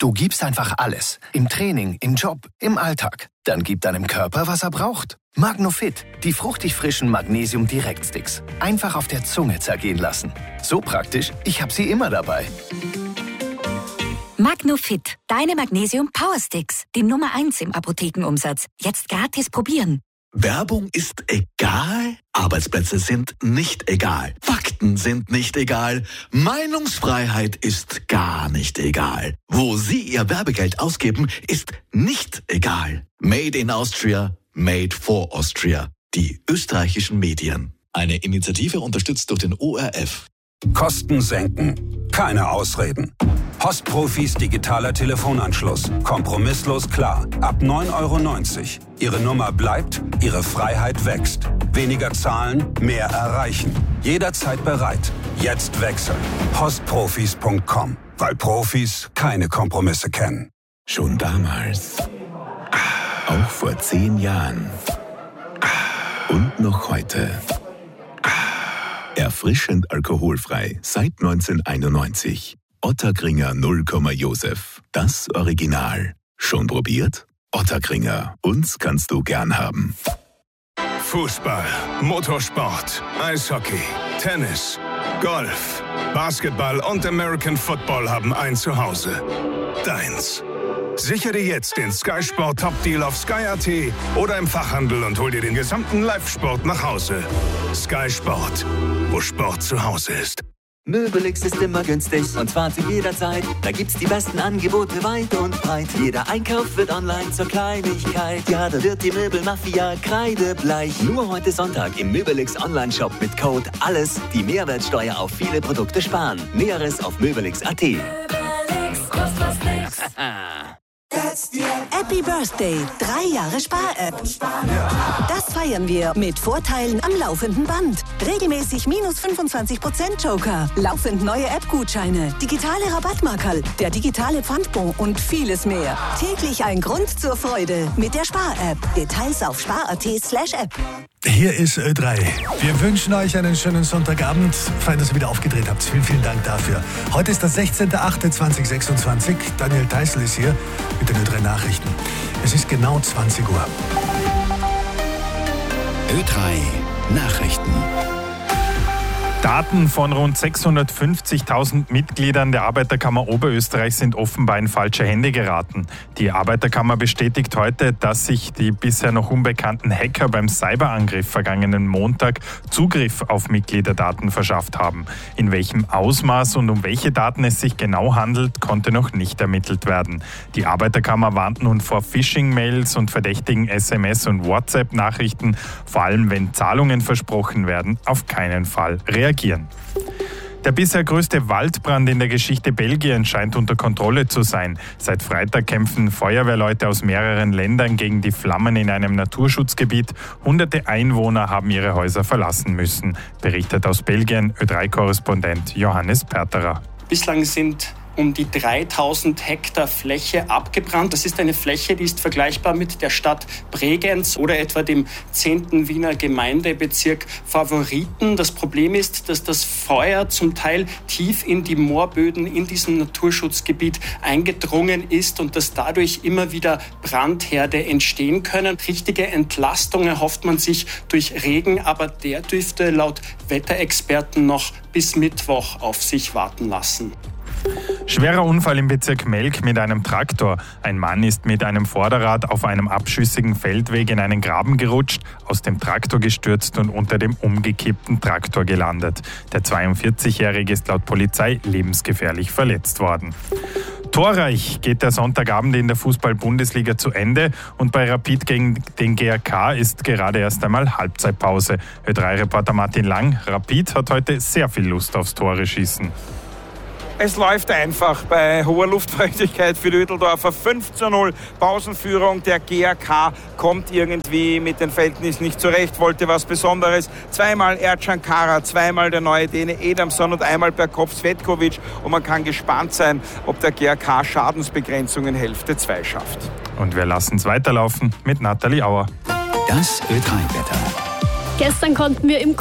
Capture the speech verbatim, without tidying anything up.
Du gibst einfach alles. Im Training, im Job, im Alltag. Dann gib deinem Körper, was er braucht. Magnofit, die fruchtig frischen Magnesium-Direktsticks. Einfach auf der Zunge zergehen lassen. So praktisch, ich habe sie immer dabei. Magnofit, deine Magnesium-Powersticks. Die Nummer eins im Apothekenumsatz. Jetzt gratis probieren. Werbung ist egal, Arbeitsplätze sind nicht egal, Fakten sind nicht egal, Meinungsfreiheit ist gar nicht egal. Wo Sie Ihr Werbegeld ausgeben, ist nicht egal. Made in Austria, made for Austria. Die österreichischen Medien. Eine Initiative unterstützt durch den O R F. Kosten senken. Keine Ausreden. Postprofis digitaler Telefonanschluss. Kompromisslos klar. Ab neun Euro neunzig. Ihre Nummer bleibt, Ihre Freiheit wächst. Weniger zahlen, mehr erreichen. Jederzeit bereit. Jetzt wechseln. Postprofis punkt com. Weil Profis keine Kompromisse kennen. Schon damals. Auch vor zehn Jahren. Und noch heute. Erfrischend alkoholfrei seit neunzehnhunderteinundneunzig. Ottakringer null Komma Josef. Das Original. Schon probiert? Ottakringer. Uns kannst du gern haben. Fußball, Motorsport, Eishockey, Tennis, Golf, Basketball und American Football haben ein Zuhause. Deins. Sichere dir jetzt den Sky Sport Top Deal auf Sky Punkt A T oder im Fachhandel und hol dir den gesamten Live-Sport nach Hause. Sky Sport, wo Sport zu Hause ist. Möbelix ist immer günstig und zwar zu jeder Zeit. Da gibt's die besten Angebote weit und breit. Jeder Einkauf wird online zur Kleinigkeit. Ja, da wird die Möbelmafia kreidebleich. Nur heute Sonntag im Möbelix Online-Shop mit Code ALLES die Mehrwertsteuer auf viele Produkte sparen. Näheres auf möbelix Punkt A T. Möbelix, kostet was nix. Happy Birthday, drei Jahre Spar-App. Das feiern wir mit Vorteilen am laufenden Band. Regelmäßig minus fünfundzwanzig Prozent Joker, laufend neue App-Gutscheine, digitale Rabattmarkerl, der digitale Pfandbon und vieles mehr. Täglich ein Grund zur Freude mit der Spar-App. Details auf spar punkt at slash app. Hier ist Ö drei. Wir wünschen euch einen schönen Sonntagabend. Fein, dass ihr wieder aufgedreht habt. Vielen, vielen Dank dafür. Heute ist der sechzehnter achter zweitausendsechsundzwanzig. Daniel Theißl ist hier mit den Ö drei Nachrichten. Es ist genau zwanzig Uhr. Ö drei Nachrichten. Daten von rund sechshundertfünfzigtausend Mitgliedern der Arbeiterkammer Oberösterreich sind offenbar in falsche Hände geraten. Die Arbeiterkammer bestätigt heute, dass sich die bisher noch unbekannten Hacker beim Cyberangriff vergangenen Montag Zugriff auf Mitgliederdaten verschafft haben. In welchem Ausmaß und um welche Daten es sich genau handelt, konnte noch nicht ermittelt werden. Die Arbeiterkammer warnt nun vor Phishing-Mails und verdächtigen S M S- und WhatsApp-Nachrichten, vor allem wenn Zahlungen versprochen werden, auf keinen Fall reagieren. Der bisher größte Waldbrand in der Geschichte Belgiens scheint unter Kontrolle zu sein. Seit Freitag kämpfen Feuerwehrleute aus mehreren Ländern gegen die Flammen in einem Naturschutzgebiet. Hunderte Einwohner haben ihre Häuser verlassen müssen, berichtet aus Belgien Ö drei Korrespondent Johannes Perterer. Bislang sind um die dreitausend Hektar Fläche abgebrannt. Das ist eine Fläche, die ist vergleichbar mit der Stadt Bregenz oder etwa dem zehnten Wiener Gemeindebezirk Favoriten. Das Problem ist, dass das Feuer zum Teil tief in die Moorböden in diesem Naturschutzgebiet eingedrungen ist und dass dadurch immer wieder Brandherde entstehen können. Richtige Entlastung erhofft man sich durch Regen, aber der dürfte laut Wetterexperten noch bis Mittwoch auf sich warten lassen. Schwerer Unfall im Bezirk Melk mit einem Traktor. Ein Mann ist mit einem Vorderrad auf einem abschüssigen Feldweg in einen Graben gerutscht, aus dem Traktor gestürzt und unter dem umgekippten Traktor gelandet. Der zweiundvierzigjährige ist laut Polizei lebensgefährlich verletzt worden. Torreich geht der Sonntagabend in der Fußball-Bundesliga zu Ende und bei Rapid gegen den G A K ist gerade erst einmal Halbzeitpause. Ö drei Reporter Martin Lang, Rapid hat heute sehr viel Lust aufs Tore schießen. Es läuft einfach bei hoher Luftfeuchtigkeit für die Ödeldorfer. fünf zu null Pausenführung. Der G A K kommt irgendwie mit den Verhältnissen nicht zurecht, wollte was Besonderes. Zweimal Ercan Kara, zweimal der neue Däne Edamson und einmal per Kopf Svetkovic. Und man kann gespannt sein, ob der G A K Schadensbegrenzung in Hälfte zwei schafft. Und wir lassen es weiterlaufen mit Nathalie Auer. Das Ö drei Wetter. Gestern konnten wir im